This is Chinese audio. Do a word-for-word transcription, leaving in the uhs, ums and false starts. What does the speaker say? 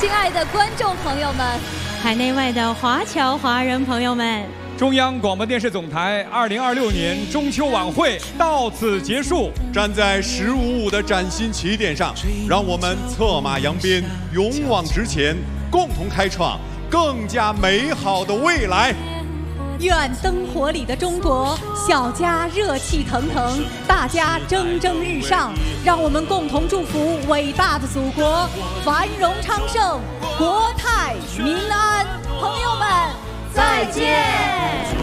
亲爱的观众朋友们， 海内外的华侨华人朋友们， 中央广播电视总台二零二六年中秋晚会到此结束。 站在十五五的崭新起点上，让我们策马扬鞭，勇往直前，共同开创更加美好的未来。 愿灯火里的中国，小家热气腾腾，大家蒸蒸日上。让我们共同祝福伟大的祖国繁荣昌盛，国泰民安。朋友们，再见。